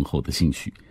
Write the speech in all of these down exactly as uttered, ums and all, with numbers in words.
浓厚的兴趣。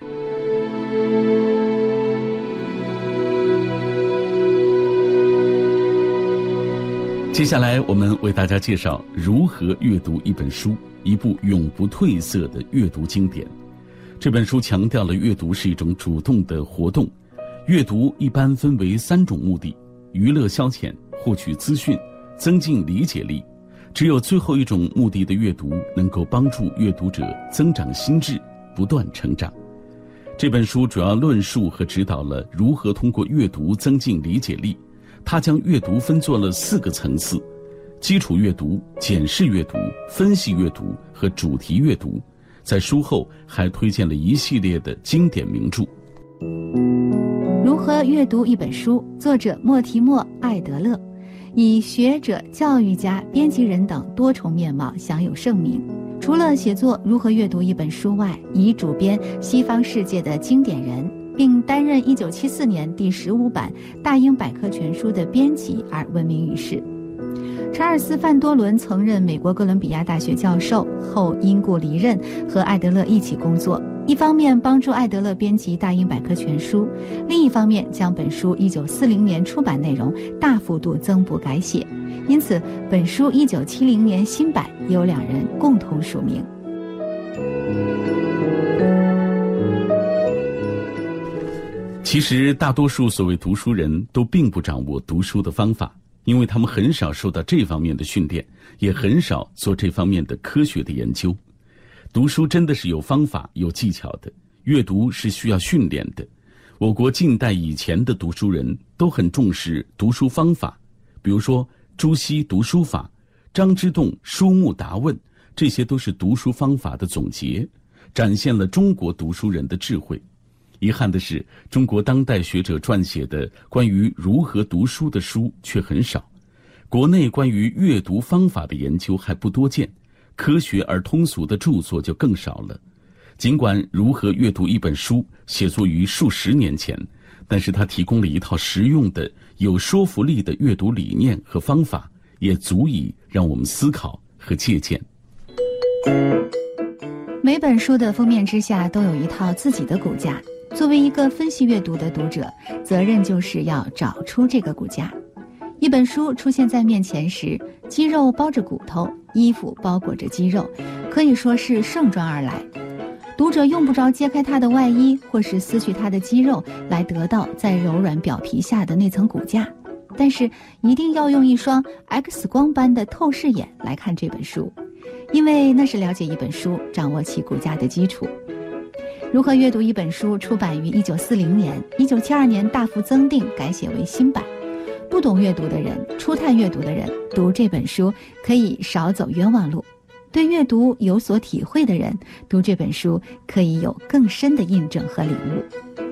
接下来我们为大家介绍如何阅读一本书，一部永不褪色的阅读经典。这本书强调了阅读是一种主动的活动，阅读一般分为三种目的：娱乐消遣、获取资讯、增进理解力。只有最后一种目的的阅读，能够帮助阅读者增长心智，不断成长。这本书主要论述和指导了如何通过阅读增进理解力。它将阅读分作了四个层次：基础阅读、检视阅读、分析阅读和主题阅读。在书后还推荐了一系列的经典名著。 如何阅读一本书，作者莫提莫·艾德勒，以学者、教育家、编辑人等多重面貌享有盛名。除了写作《如何阅读一本书》外，以主编西方世界的经典人，并担任一九七四年第十五版大英百科全书的编辑而闻名于世。查尔斯·范多伦曾任美国哥伦比亚大学教授，后因故离任，和艾德勒一起工作，一方面帮助艾德勒编辑大英百科全书，另一方面将本书一九四零年出版内容大幅度增补改写，因此本书一九七零年新版由两人共同署名。 其实大多数所谓读书人都并不掌握读书的方法，因为他们很少受到这方面的训练，也很少做这方面的科学的研究。读书真的是有方法有技巧的，阅读是需要训练的。我国近代以前的读书人都很重视读书方法，比如说朱熹读书法、张之洞书目答问，这些都是读书方法的总结，展现了中国读书人的智慧。遗憾的是，中国当代学者撰写的关于如何读书的书却很少，国内关于阅读方法的研究还不多见，科学而通俗的著作就更少了。尽管如何阅读一本书写作于数十年前，但是它提供了一套实用的、有说服力的阅读理念和方法，也足以让我们思考和借鉴。 每本书的封面之下都有一套自己的骨架，作为一个分析阅读的读者，责任就是要找出这个骨架。一本书出现在面前时，肌肉包着骨头，衣服包裹着肌肉，可以说是盛装而来。读者用不着揭开它的外衣，或是撕去它的肌肉，来得到在柔软表皮下的那层骨架。但是一定要用一双 X 光般的透视眼来看这本书，因为那是了解一本书、掌握其骨架的基础。如何阅读一本书出版于一九四零年，一九七二年大幅增订改写为新版。不懂阅读的人、初探阅读的人读这本书可以少走冤枉路，对阅读有所体会的人读这本书可以有更深的印证和领悟。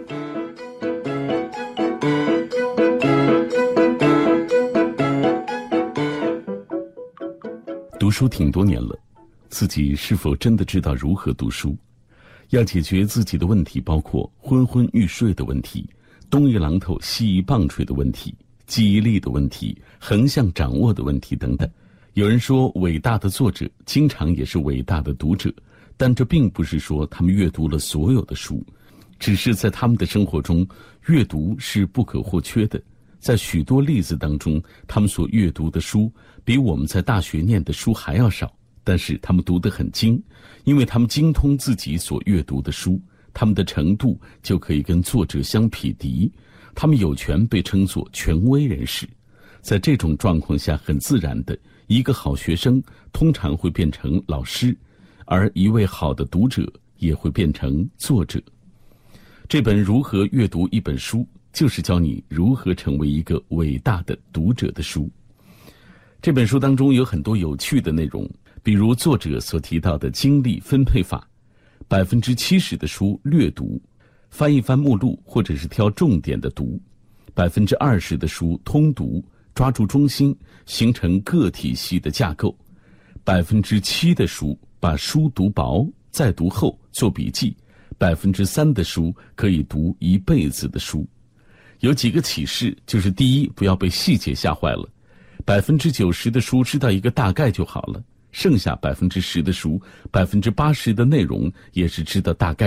读书挺多年了，自己是否真的知道如何读书？要解决自己的问题，包括昏昏欲睡的问题、东一榔头西一棒槌的问题、记忆力的问题、横向掌握的问题等等。有人说，伟大的作者经常也是伟大的读者，但这并不是说他们阅读了所有的书，只是在他们的生活中，阅读是不可或缺的。在许多例子当中，他们所阅读的书比我们在大学念的书还要少，但是他们读得很精，因为他们精通自己所阅读的书，他们的程度就可以跟作者相匹敌，他们有权被称作权威人士。在这种状况下，很自然的，一个好学生通常会变成老师，而一位好的读者也会变成作者。这本《如何阅读一本书》就是教你如何成为一个伟大的读者的书。这本书当中有很多有趣的内容，比如作者所提到的精力分配法，百分之七十的书略读，翻一翻目录或者是挑重点的读；百分之二十的书通读，抓住中心，形成个体系的架构；百分之七的书把书读薄，再读厚，做笔记；百分之三的书可以读一辈子的书。有几个启示，就是第一，不要被细节吓坏了，百分之九十的书知道一个大概就好了，剩下百分之十的书，百分之八十的内容也是知道大概